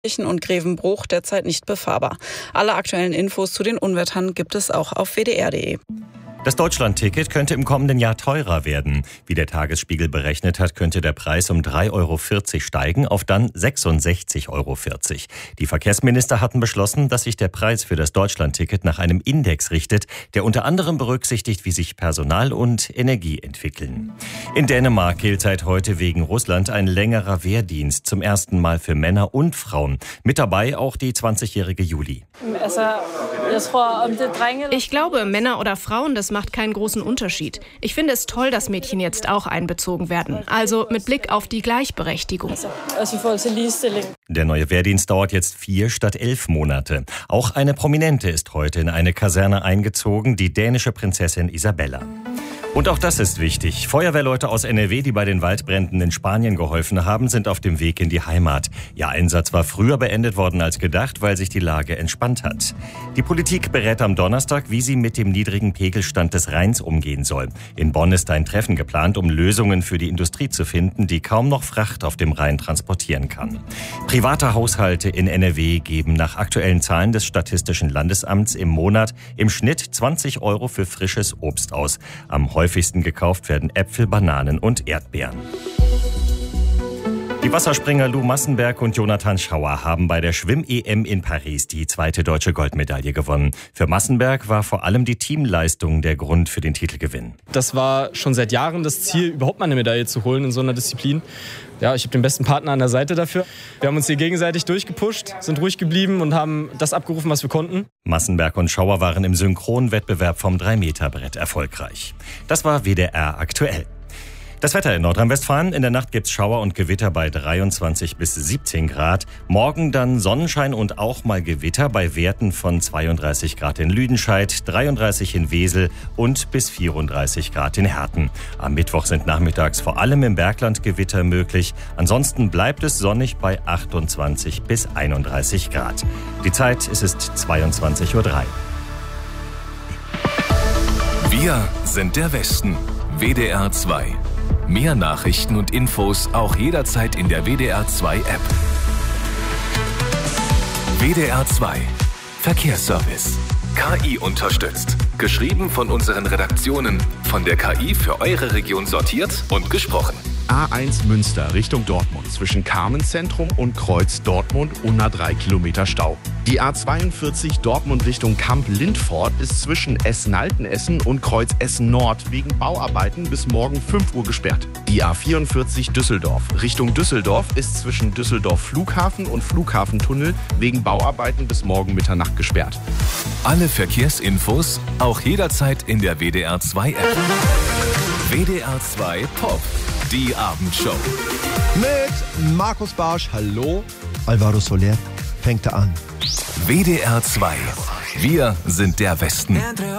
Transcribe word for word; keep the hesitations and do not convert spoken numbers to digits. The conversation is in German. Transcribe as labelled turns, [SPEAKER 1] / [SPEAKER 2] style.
[SPEAKER 1] und Grevenbruch derzeit nicht befahrbar. Alle aktuellen Infos zu den Unwettern gibt es auch auf w d r punkt d e.
[SPEAKER 2] Das Deutschland-Ticket könnte im kommenden Jahr teurer werden. Wie der Tagesspiegel berechnet hat, könnte der Preis um drei Euro vierzig steigen auf dann sechsundsechzig Euro vierzig. Die Verkehrsminister hatten beschlossen, dass sich der Preis für das Deutschland-Ticket nach einem Index richtet, der unter anderem berücksichtigt, wie sich Personal und Energie entwickeln. In Dänemark gilt seit heute wegen Russland ein längerer Wehrdienst, zum ersten Mal für Männer und Frauen. Mit dabei auch die zwanzigjährige Juli.
[SPEAKER 3] Ich glaube, Männer oder Frauen, das macht keinen großen Unterschied. Ich finde es toll, dass Mädchen jetzt auch einbezogen werden. Also mit Blick auf die Gleichberechtigung.
[SPEAKER 2] Der neue Wehrdienst dauert jetzt vier statt elf Monate. Auch eine Prominente ist heute in eine Kaserne eingezogen, die dänische Prinzessin Isabella. Und auch das ist wichtig. Feuerwehrleute aus N R W, die bei den Waldbränden in Spanien geholfen haben, sind auf dem Weg in die Heimat. Ihr Einsatz war früher beendet worden als gedacht, weil sich die Lage entspannt hat. Die Politik berät am Donnerstag, wie sie mit dem niedrigen Pegelstand des Rheins umgehen soll. In Bonn ist ein Treffen geplant, um Lösungen für die Industrie zu finden, die kaum noch Fracht auf dem Rhein transportieren kann. Private Haushalte in N R W geben nach aktuellen Zahlen des Statistischen Landesamts im Monat im Schnitt zwanzig Euro für frisches Obst aus. Am häufigsten gekauft werden Äpfel, Bananen und Erdbeeren. Die Wasserspringer Lou Massenberg und Jonathan Schauer haben bei der Schwimm-E M in Paris die zweite deutsche Goldmedaille gewonnen. Für Massenberg war vor allem die Teamleistung der Grund für den Titelgewinn.
[SPEAKER 4] Das war schon seit Jahren das Ziel, überhaupt mal eine Medaille zu holen in so einer Disziplin. Ja, ich habe den besten Partner an der Seite dafür. Wir haben uns hier gegenseitig durchgepusht, sind ruhig geblieben und haben das abgerufen, was wir konnten.
[SPEAKER 2] Massenberg und Schauer waren im Synchronwettbewerb vom drei Meter Brett erfolgreich. Das war W D R aktuell. Das Wetter in Nordrhein-Westfalen. In der Nacht gibt's Schauer und Gewitter bei dreiundzwanzig bis siebzehn Grad. Morgen dann Sonnenschein und auch mal Gewitter bei Werten von zweiunddreißig Grad in Lüdenscheid, dreiunddreißig in Wesel und bis vierunddreißig Grad in Herten. Am Mittwoch sind nachmittags vor allem im Bergland Gewitter möglich. Ansonsten bleibt es sonnig bei achtundzwanzig bis einunddreißig Grad. Die Zeit ist es zweiundzwanzig Uhr drei.
[SPEAKER 5] Wir sind der Westen. W D R zwei. Mehr Nachrichten und Infos auch jederzeit in der W D R zwei App. W D R zwei. Verkehrsservice. K I unterstützt. Geschrieben von unseren Redaktionen. Von der K I für eure Region sortiert und gesprochen.
[SPEAKER 6] A eins Münster Richtung Dortmund zwischen Carmenzentrum und Kreuz Dortmund unter drei Kilometer Stau. Die A zweiundvierzig Dortmund Richtung Kamp-Lindfort ist zwischen Essen-Altenessen und Kreuz Essen-Nord wegen Bauarbeiten bis morgen fünf Uhr gesperrt. Die A vierundvierzig Düsseldorf Richtung Düsseldorf ist zwischen Düsseldorf Flughafen und Flughafentunnel wegen Bauarbeiten bis morgen Mitternacht gesperrt.
[SPEAKER 5] Alle Verkehrsinfos auch jederzeit in der W D R zwei App. W D R zwei Pop. Die Abendshow.
[SPEAKER 7] Mit Markus Barsch, hallo. Alvaro Soler fängt an.
[SPEAKER 5] W D R zwei. Wir sind der Westen.